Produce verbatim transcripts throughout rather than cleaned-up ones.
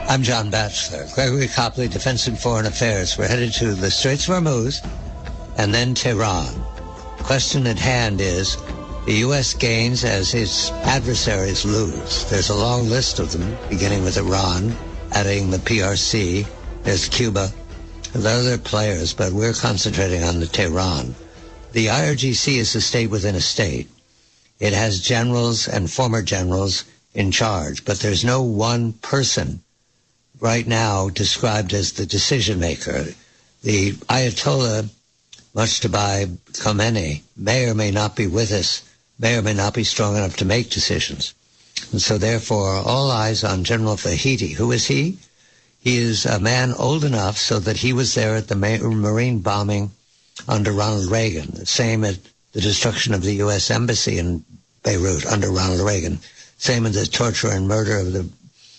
I'm John Batchelor. Gregory Copley, Defense and Foreign Affairs. We're headed to the Straits of Hormuz and then Tehran. The question at hand is, the U S gains as its adversaries lose. There's a long list of them, beginning with Iran, adding the P R C. There's Cuba. There are other players, but we're concentrating on the Tehran. The I R G C is a state within a state. It has generals and former generals in charge, but there's no one person right now described as the decision maker. The Ayatollah Mujtaba Khomeini may or may not be with us, may or may not be strong enough to make decisions. And so therefore, all eyes on General Vahidi. Who is he? He is a man old enough so that he was there at the Marine bombing under Ronald Reagan, the same at the destruction of the U S Embassy in Beirut under Ronald Reagan, same as the torture and murder of the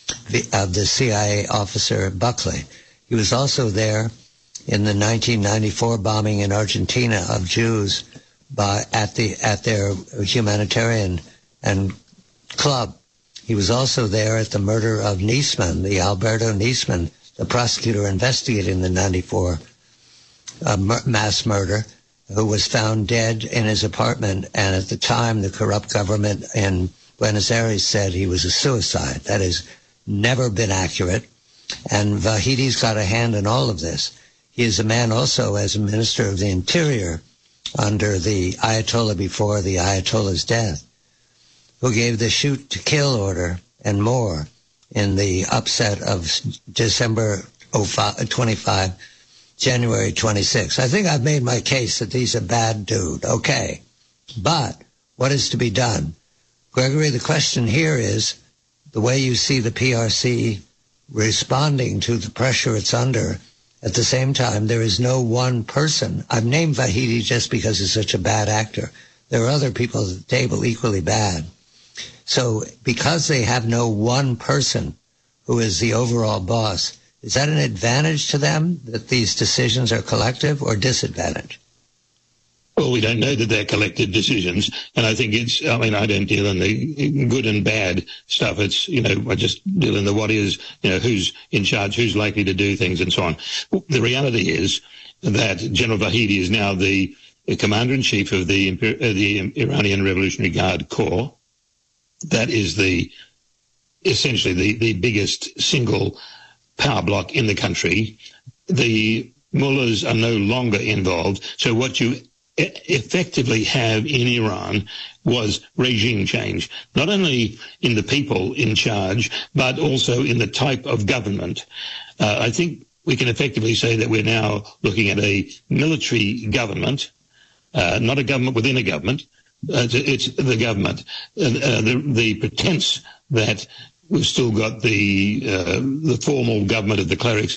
of the C I A officer Buckley. He was also there in the nineteen ninety-four bombing in Argentina of Jews by at the at their humanitarian and club. He was also there at the murder of Niesman, the Alberto Niesman, the prosecutor investigating the ninety-four uh, mur- mass murder, who was found dead in his apartment, and at the time the corrupt government in Buenos Aires said he was a suicide. That has never been accurate, and Vahidi's got a hand in all of this. He is a man also as a Minister of the Interior under the Ayatollah before the Ayatollah's death, who gave the shoot to kill order and more in the upset of December twenty-five, January twenty-sixth. I think I've made my case that he's a bad dude. Okay. But what is to be done? Gregory, the question here is the way you see the P R C responding to the pressure it's under. At the same time, there is no one person. I've named Vahidi just because he's such a bad actor. There are other people at the table equally bad. So because they have no one person who is the overall boss, is that an advantage to them that these decisions are collective, or disadvantage? Well, we don't know that they're collective decisions, and I think it's, I mean, I don't deal in the good and bad stuff. It's, you know, I just deal in the what is, you know, who's in charge, who's likely to do things, and so on. The reality is that General Vahidi is now the, the commander-in-chief of the, uh, the Iranian Revolutionary Guard Corps. That is the, essentially the, the biggest single power block in the country. The mullahs are no longer involved, so what you effectively have in Iran was regime change, not only in the people in charge, but also in the type of government. Uh, I think we can effectively say that we're now looking at a military government, uh, not a government within a government. Uh, it's the government. Uh, uh, the, the pretense that we've still got the uh, the formal government of the clerics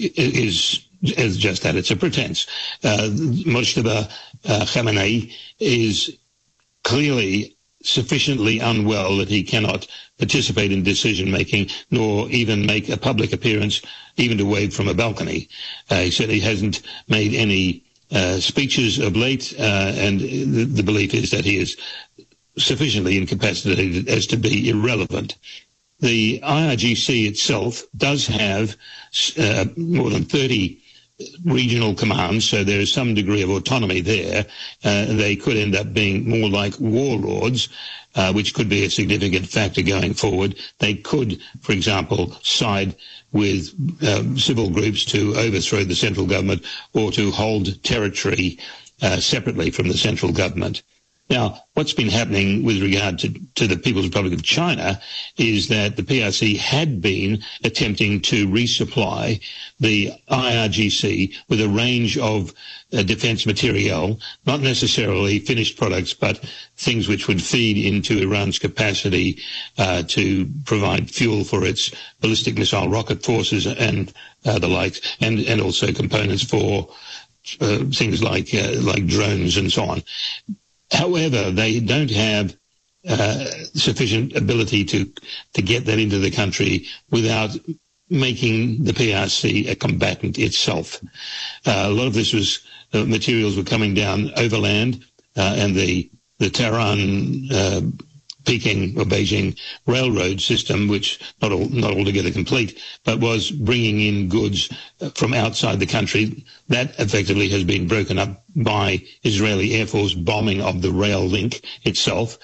is is just that. It's a pretense. Uh, Mujtaba uh, Khamenei is clearly sufficiently unwell that he cannot participate in decision-making, nor even make a public appearance, even to wave from a balcony. Uh, he said he hasn't made any uh, speeches of late, uh, and the, the belief is that he is sufficiently incapacitated as to be irrelevant. The I R G C itself does have uh, more than thirty regional commands, so there is some degree of autonomy there. Uh, they could end up being more like warlords, uh, which could be a significant factor going forward. They could, for example, side with uh, civil groups to overthrow the central government or to hold territory uh, separately from the central government. Now, what's been happening with regard to, to the People's Republic of China is that the P R C had been attempting to resupply the I R G C with a range of uh, defense materiel, not necessarily finished products, but things which would feed into Iran's capacity uh, to provide fuel for its ballistic missile rocket forces and uh, the like, and, and also components for uh, things like uh, like drones and so on. However, they don't have uh, sufficient ability to to get that into the country without making the P R C a combatant itself. Uh, a lot of this was uh, materials were coming down overland, uh, and the the Tehran uh, Peking or Beijing railroad system, which not all, not altogether complete, but was bringing in goods from outside the country. That effectively has been broken up by Israeli Air Force bombing of the rail link itself.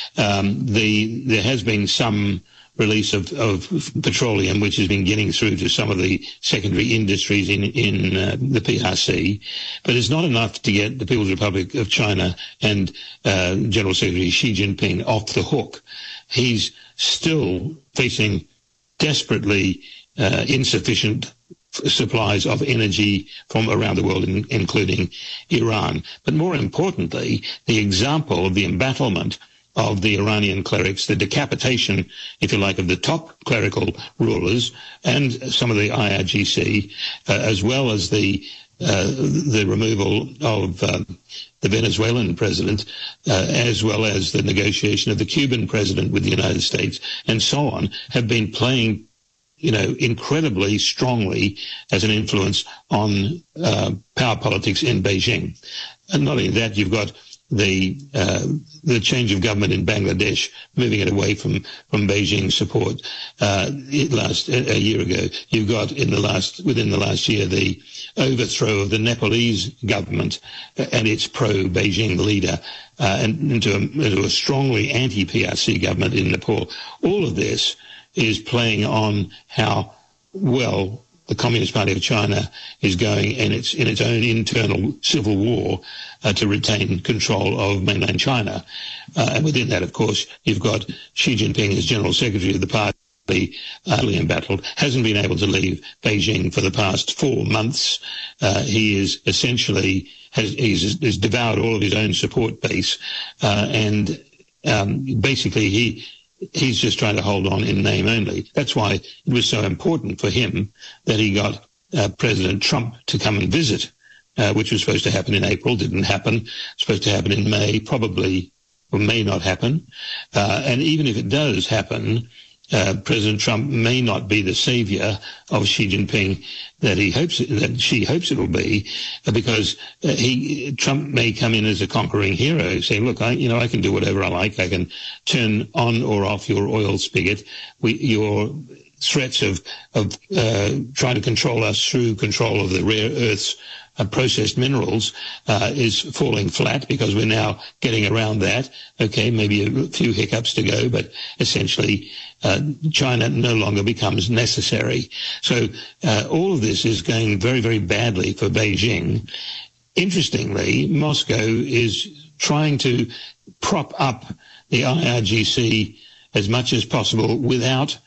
Um, the there has been some release of, of petroleum, which has been getting through to some of the secondary industries in, in uh, the P R C. But it's not enough to get the People's Republic of China and uh, General Secretary Xi Jinping off the hook. He's still facing desperately uh, insufficient supplies of energy from around the world, in, including Iran. But more importantly, the example of the embattlement of the Iranian clerics, the decapitation, if you like, of the top clerical rulers and some of the I R G C, uh, as well as the uh, the removal of uh, the Venezuelan president, uh, as well as the negotiation of the Cuban president with the United States, and so on, have been playing, you know, incredibly strongly as an influence on uh, power politics in Beijing. And not only that, you've got the uh, the change of government in Bangladesh, moving it away from, from Beijing support. Uh, it last a, a year ago, you've got in the last within the last year the overthrow of the Nepalese government and its pro-Beijing leader, uh, and into a, into a strongly anti-P R C government in Nepal. All of this is playing on how well the Communist Party of China is going in its in its own internal civil war uh, to retain control of mainland China. Uh, and within that, of course, you've got Xi Jinping as General Secretary of the party, utterly embattled, hasn't been able to leave Beijing for the past four months. Uh, he is essentially, has he's, he's devoured all of his own support base, uh, and um, basically he he's just trying to hold on in name only. That's why it was so important for him that he got uh, President Trump to come and visit, uh, which was supposed to happen in April, didn't happen. Supposed to happen in May, probably or may not happen. Uh, and even if it does happen, uh, President Trump may not be the savior of Xi Jinping that he hopes that she hopes it will be, uh, because uh, he Trump may come in as a conquering hero, saying, "Look, I you know I can do whatever I like. I can turn on or off your oil spigot. We, your threats of of uh, trying to control us through control of the rare earths." Uh, processed minerals uh, is falling flat because we're now getting around that. Okay, maybe a few hiccups to go, but essentially uh, China no longer becomes necessary. So uh, all of this is going very, very badly for Beijing. Interestingly, Moscow is trying to prop up the I R G C as much as possible without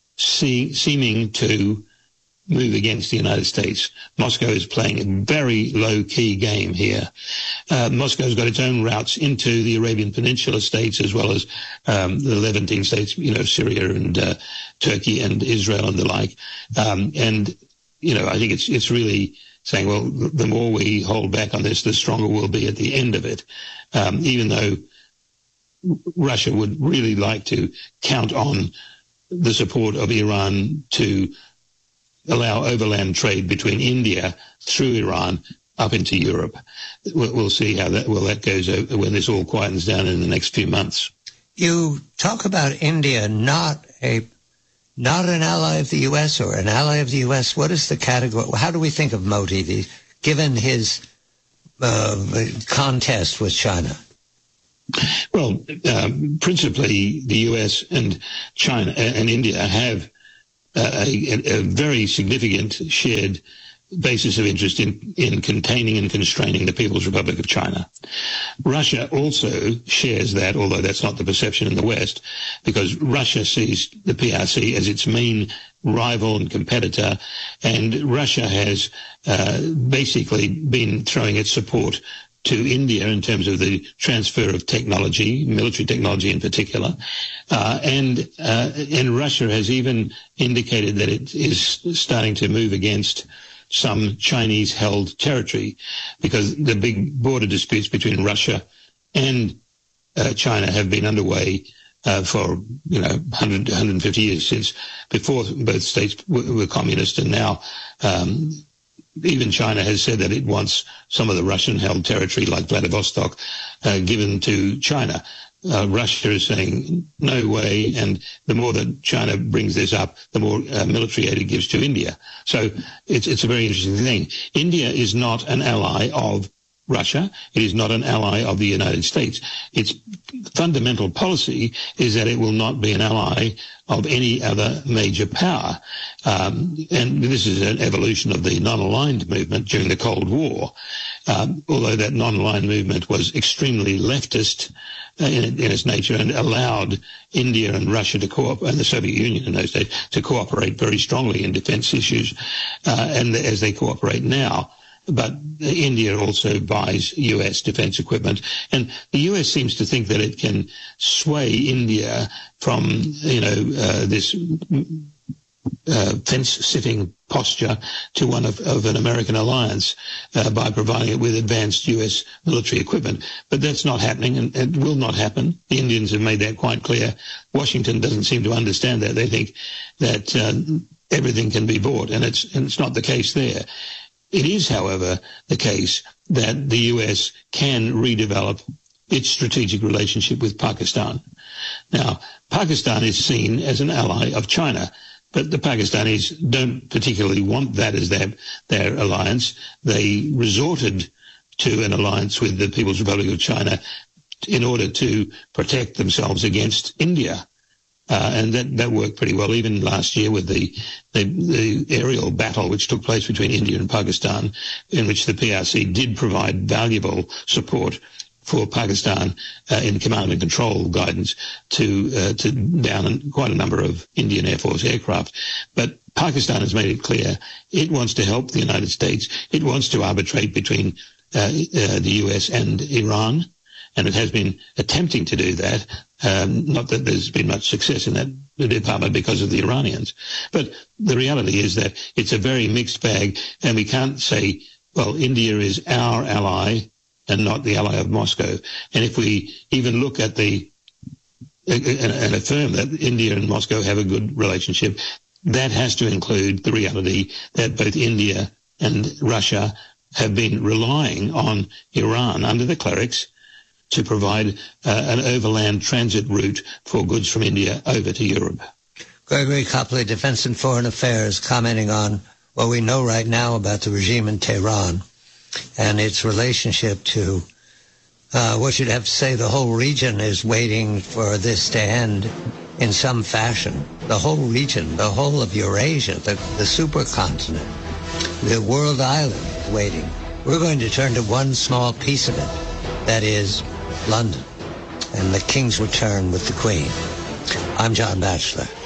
see, seeming to move against the United States. Moscow is playing a very low-key game here. Uh, Moscow's got its own routes into the Arabian Peninsula states as well as um, the Levantine states, you know, Syria and uh, Turkey and Israel and the like. Um, and, you know, I think it's it's really saying, well, the more we hold back on this, the stronger we'll be at the end of it, um, even though Russia would really like to count on the support of Iran to allow overland trade between India through Iran up into Europe. We'll, we'll see how that well that goes when this all quietens down in the next few months. You talk about India not a not an ally of the U S or an ally of the U S. What is the category? How do we think of Modi, given his uh, contest with China? Well, um, principally the U S and China and India have A, a very significant shared basis of interest in, in containing and constraining the People's Republic of China. Russia also shares that, although that's not the perception in the West, because Russia sees the P R C as its main rival and competitor, and Russia has uh, basically been throwing its support to India in terms of the transfer of technology, military technology in particular. Uh, and uh, and Russia has even indicated that it is starting to move against some Chinese-held territory, because the big border disputes between Russia and uh, China have been underway uh, for, you know, one hundred, one hundred fifty years, since before both states were, were communist, and now um, even China has said that it wants some of the Russian-held territory, like Vladivostok, uh, given to China. Uh, Russia is saying, no way, and the more that China brings this up, the more uh, military aid it gives to India. So it's, it's a very interesting thing. India is not an ally of Russia. It is not an ally of the United States. Its fundamental policy is that it will not be an ally of any other major power. Um, and this is an evolution of the non-aligned movement during the Cold War. Um, although that non-aligned movement was extremely leftist uh, in, in its nature and allowed India and Russia to cooperate, and the Soviet Union in those days, to cooperate very strongly in defense issues, uh, and as they cooperate now. But India also buys U S defense equipment, and the U S seems to think that it can sway India from, you know, uh, this uh, fence-sitting posture to one of, of an American alliance uh, by providing it with advanced U S military equipment. But that's not happening, and it will not happen. The Indians have made that quite clear. Washington doesn't seem to understand that. They think that uh, everything can be bought, and it's, and it's not the case there. It is, however, the case that the U S can redevelop its strategic relationship with Pakistan. Now, Pakistan is seen as an ally of China, but the Pakistanis don't particularly want that as their, their alliance. They resorted to an alliance with the People's Republic of China in order to protect themselves against India. Uh, and that, that worked pretty well, even last year with the, the, the aerial battle which took place between India and Pakistan, in which the P R C did provide valuable support for Pakistan uh, in command and control guidance to uh, to down quite a number of Indian Air Force aircraft. But Pakistan has made it clear it wants to help the United States. It wants to arbitrate between uh, uh, the U S and Iran, and it has been attempting to do that. Um, not that there's been much success in that department because of the Iranians. But the reality is that it's a very mixed bag, and we can't say, well, India is our ally and not the ally of Moscow. And if we even look at the and, and affirm that India and Moscow have a good relationship, that has to include the reality that both India and Russia have been relying on Iran under the clerics to provide uh, an overland transit route for goods from India over to Europe. Gregory Copley, Defense and Foreign Affairs, commenting on what we know right now about the regime in Tehran and its relationship to uh, what you'd have to say the whole region is waiting for this to end in some fashion. The whole region, the whole of Eurasia, the, the supercontinent, the world island is waiting. We're going to turn to one small piece of it, that is London, and the King's return with the Queen. I'm John Batchelor.